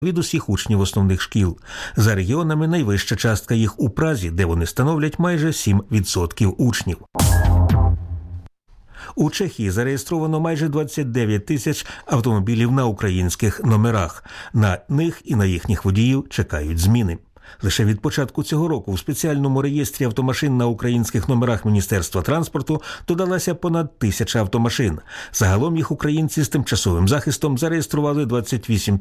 від усіх учнів основних шкіл. За регіонами найвища частка їх у Празі, де вони становлять майже 7% учнів. У Чехії зареєстровано майже 29 тисяч автомобілів на українських номерах. На них і на їхніх водіїв чекають зміни. Лише від початку цього року в спеціальному реєстрі автомашин на українських номерах Міністерства транспорту додалася понад 1000 автомашин. Загалом їх українці з тимчасовим захистом зареєстрували 28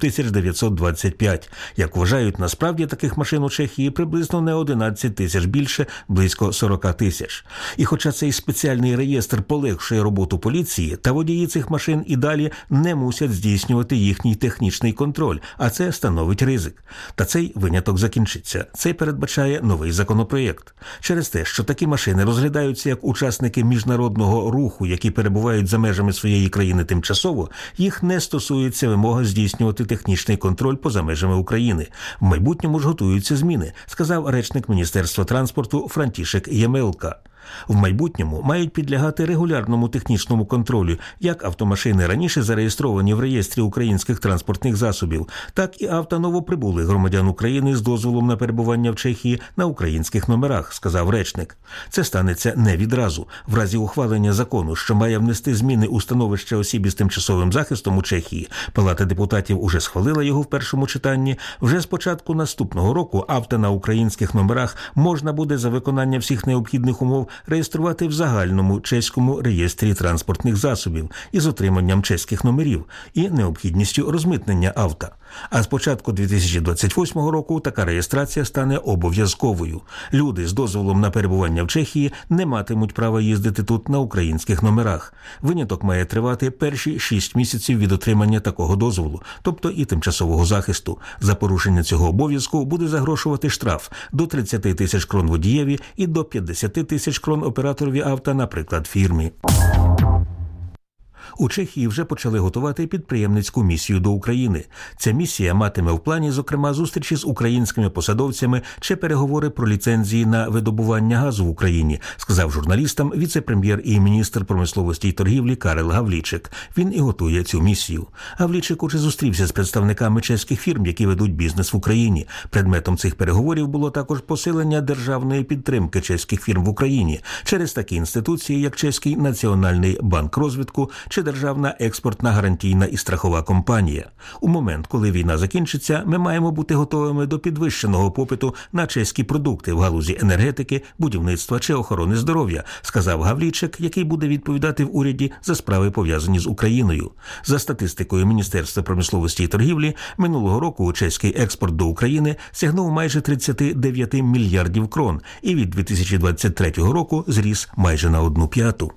925. Як вважають, насправді таких машин у Чехії приблизно не 11 тисяч більше, близько 40 тисяч. І хоча цей спеціальний реєстр полегшує роботу поліції, та водії цих машин і далі не мусять здійснювати їхній технічний контроль, а це становить ризик. Та цей виняток закінчиться. Це передбачає новий законопроєкт. Через те, що такі машини розглядаються як учасники міжнародного руху, які перебувають за межами своєї країни тимчасово, їх не стосується вимога здійснювати технічний контроль поза межами України. В майбутньому ж готуються зміни, сказав речник Міністерства транспорту Франтішек Ємелка. В майбутньому мають підлягати регулярному технічному контролю як автомашини, раніше зареєстровані в реєстрі українських транспортних засобів, так і авто новоприбулих громадян України з дозволом на перебування в Чехії на українських номерах, сказав речник. Це станеться не відразу. В разі ухвалення закону, що має внести зміни у становище осіб із тимчасовим захистом у Чехії, Палата депутатів уже схвалила його в першому читанні, вже з початку наступного року авто на українських номерах можна буде за виконання всіх необхідних умов реєструвати в загальному чеському реєстрі транспортних засобів із отриманням чеських номерів і необхідністю розмитнення авто. А з початку 2028 року така реєстрація стане обов'язковою. Люди з дозволом на перебування в Чехії не матимуть права їздити тут на українських номерах. Виняток має тривати перші 6 місяців від отримання такого дозволу, тобто і тимчасового захисту. За порушення цього обов'язку буде загрошувати штраф до 30 тисяч крон водієві і до 50 тисяч крон операторові авто, наприклад, фірмі. У Чехії вже почали готувати підприємницьку місію до України. Ця місія матиме в плані, зокрема, зустрічі з українськими посадовцями чи переговори про ліцензії на видобування газу в Україні, сказав журналістам віце-прем'єр і міністр промисловості і торгівлі Карел Гавлічик. Він і готує цю місію. Гавлічик уже зустрівся з представниками чеських фірм, які ведуть бізнес в Україні. Предметом цих переговорів було також посилення державної підтримки чеських фірм в Україні через такі інституції, як Чеський національний банк розвитку чи Державна експортна гарантійна і страхова компанія. У момент, коли війна закінчиться, ми маємо бути готовими до підвищеного попиту на чеські продукти в галузі енергетики, будівництва чи охорони здоров'я, сказав Гавлічик, який буде відповідати в уряді за справи, пов'язані з Україною. За статистикою Міністерства промисловості і торгівлі, минулого року чеський експорт до України сягнув майже 39 мільярдів крон і від 2023 року зріс майже на 1/5.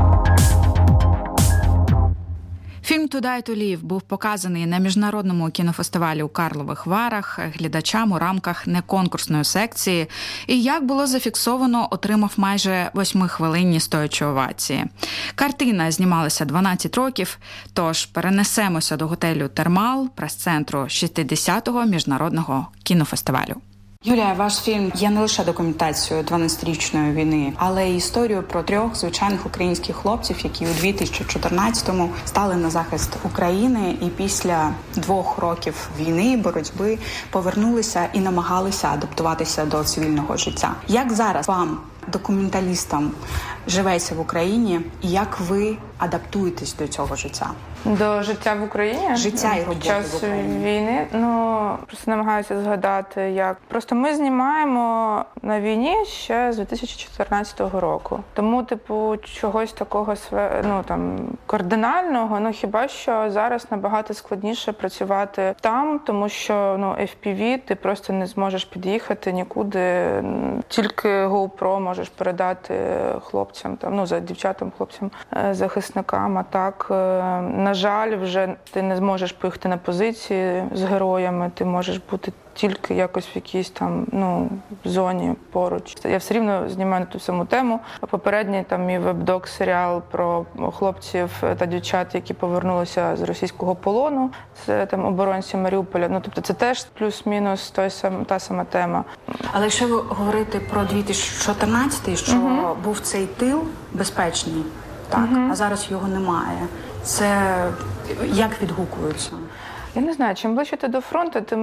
Фільм «Туда to live» був показаний на міжнародному кінофестивалі у Карлових Варах глядачам у рамках неконкурсної секції і, як було зафіксовано, отримав майже 8-хвилинні стоячі овації. Картина знімалася 12 років, тож перенесемося до готелю «Термал», прес-центру 60-го міжнародного кінофестивалю. Юлія, ваш фільм є не лише документацією 12-річної війни, але й історією про 3 звичайних українських хлопців, які у 2014-му стали на захист України і після 2 років війни, боротьби, повернулися і намагалися адаптуватися до цивільного життя. Як зараз вам, документалістам, живеться в Україні і як ви адаптуєтесь до цього життя? До життя в Україні? Життя і роботи в Україні. Війни? Просто намагаюся згадати, як. Просто ми знімаємо на війні ще з 2014 року. Тому, чогось такого, кардинального, хіба що зараз набагато складніше працювати там, тому що, FPV, ти просто не зможеш під'їхати нікуди, тільки GoPro можеш передати хлопцям, дівчатам, хлопцям, захисникам, а так, на жаль, вже ти не зможеш поїхати на позиції з героями, ти можеш бути тільки якось в якійсь зоні поруч. Я все рівно знімаю на ту саму тему. Попередній мій веб-док-серіал про хлопців та дівчат, які повернулися з російського полону. Це оборонці Маріуполя. Це теж плюс-мінус та сама тема. Але якщо ви говорите про 2014-й, що був цей тил безпечний, так, а зараз його немає. Це як відгукується? Я не знаю, чим ближче ти до фронту, тим